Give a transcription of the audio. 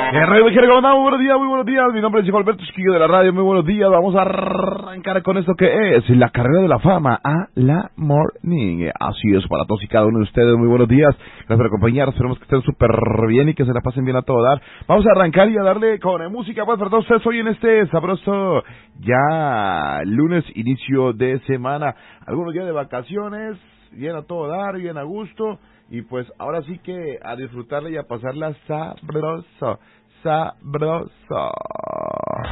Radio Mexicana, ¿cómo andamos? Muy buenos días. Mi nombre es Diego Alberto Esquillo de la radio. Muy buenos días. Vamos a arrancar con esto que es la carrera de la fama a la morning. Así es, para todos y cada uno de ustedes. Muy buenos días. Gracias por acompañarnos. Esperemos que estén súper bien y que se la pasen bien a todo dar. Vamos a arrancar y a darle con música pues para todos ustedes hoy en este sabroso ya lunes, inicio de semana. Algunos días de vacaciones, bien a todo dar, bien a gusto. Y pues ahora sí que a disfrutarla y a pasarla sabroso.